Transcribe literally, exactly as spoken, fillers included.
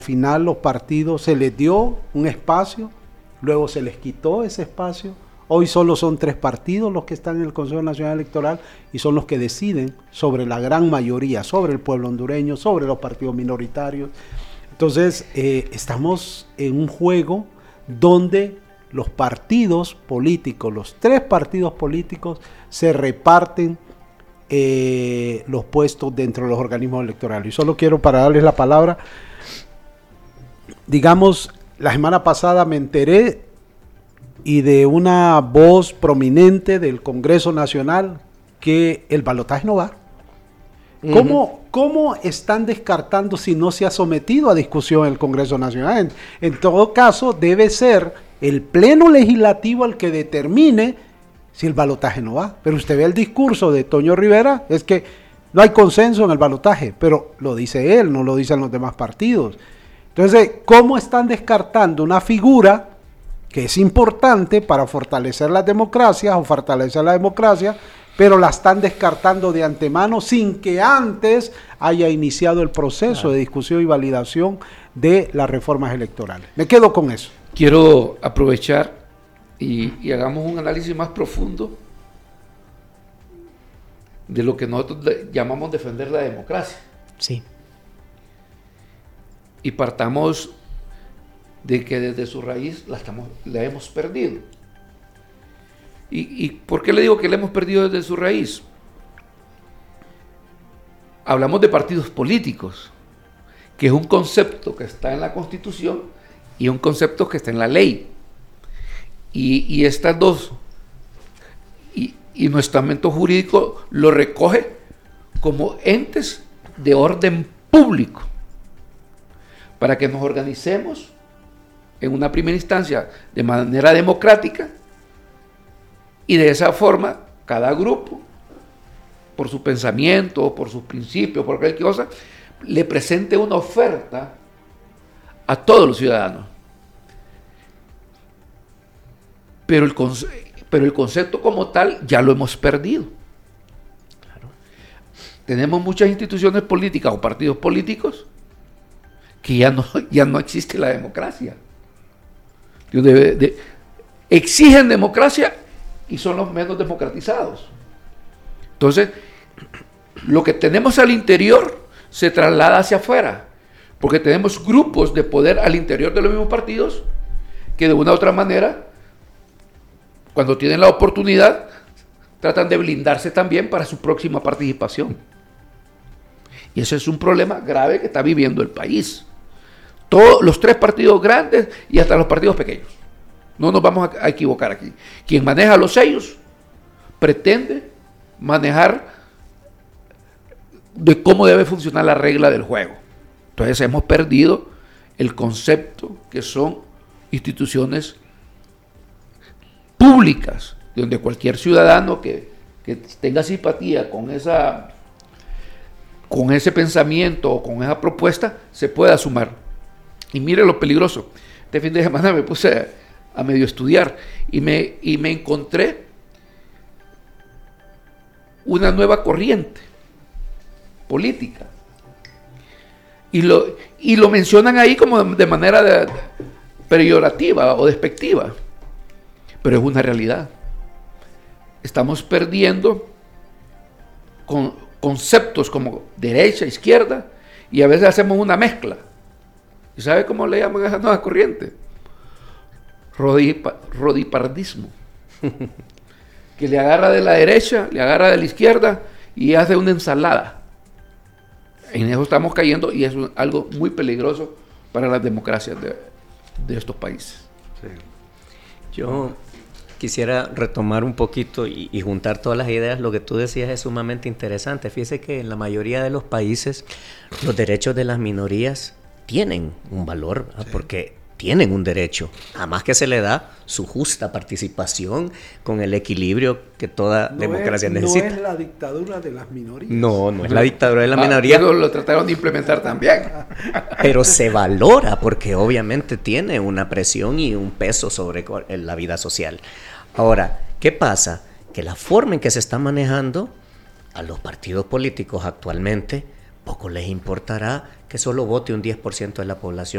Al final los partidos se les dio un espacio, luego se les quitó ese espacio. Hoy solo son tres partidos los que están en el Consejo Nacional Electoral y son los que deciden sobre la gran mayoría, sobre el pueblo hondureño, sobre los partidos minoritarios. Entonces, eh, estamos en un juego donde los partidos políticos, los tres partidos políticos, se reparten eh, los puestos dentro de los organismos electorales. Y solo quiero, para darles la palabra, digamos, la semana pasada me enteré y de una voz prominente del Congreso Nacional que el balotaje no va. Uh-huh. ¿Cómo, ¿Cómo están descartando si no se ha sometido a discusión el Congreso Nacional? En, en todo caso, debe ser el Pleno Legislativo el que determine si el balotaje no va. Pero usted ve el discurso de Toño Rivera, es que no hay consenso en el balotaje, pero lo dice él, no lo dicen los demás partidos. Entonces, ¿cómo están descartando una figura que es importante para fortalecer las democracias o fortalecer la democracia, pero la están descartando de antemano sin que antes haya iniciado el proceso claro. de discusión y validación de las reformas electorales? Me quedo con eso. Quiero aprovechar y, y hagamos un análisis más profundo de lo que nosotros llamamos defender la democracia. Sí. Y partamos de que desde su raíz la, estamos, la hemos perdido. ¿Y, ¿Y por qué le digo que la hemos perdido desde su raíz? Hablamos de partidos políticos, que es un concepto que está en la Constitución y un concepto que está en la ley. Y, y estas dos, y, y nuestro ámbito jurídico lo recoge como entes de orden público, para que nos organicemos en una primera instancia de manera democrática y de esa forma cada grupo, por su pensamiento, por sus principios, por cualquier cosa, le presente una oferta a todos los ciudadanos. Pero el, conce- pero el concepto como tal ya lo hemos perdido. Claro. Tenemos muchas instituciones políticas o partidos políticos que ya no, ya no existe la democracia. De, de, exigen democracia y son los menos democratizados. Entonces, lo que tenemos al interior se traslada hacia afuera, porque tenemos grupos de poder al interior de los mismos partidos que de una u otra manera, cuando tienen la oportunidad, tratan de blindarse también para su próxima participación. Y ese es un problema grave que está viviendo el país. Todos los tres partidos grandes y hasta los partidos pequeños. No nos vamos a, a equivocar aquí. Quien maneja los sellos pretende manejar de cómo debe funcionar la regla del juego. Entonces hemos perdido el concepto que son instituciones públicas, donde cualquier ciudadano que, que tenga simpatía con esa, con ese pensamiento o con esa propuesta se pueda sumar. Y mire lo peligroso. Este fin de semana me puse a, a medio estudiar y me, y me encontré una nueva corriente política. Y lo, y lo mencionan ahí como de, de manera de, de peyorativa o despectiva. Pero es una realidad. Estamos perdiendo con, conceptos como derecha, izquierda, y a veces hacemos una mezcla. ¿Y sabe cómo le llaman a esa nueva corriente? Rodipa, rodipardismo. Que le agarra de la derecha, le agarra de la izquierda y hace una ensalada. En eso estamos cayendo y es un, algo muy peligroso para las democracias de, de estos países. Sí. Yo quisiera retomar un poquito y, y juntar todas las ideas. Lo que tú decías es sumamente interesante. Fíjese que en la mayoría de los países los derechos de las minorías tienen un valor, sí. porque tienen un derecho, además que se le da su justa participación con el equilibrio que toda no democracia es, necesita. No es la dictadura de las minorías. No, no es la dictadura de las ah, minorías. Pero lo trataron de implementar también. Pero se valora porque obviamente tiene una presión y un peso sobre la vida social. Ahora, ¿qué pasa? Que la forma en que se está manejando a los partidos políticos actualmente, poco les importará que solo vote un diez por ciento de la población.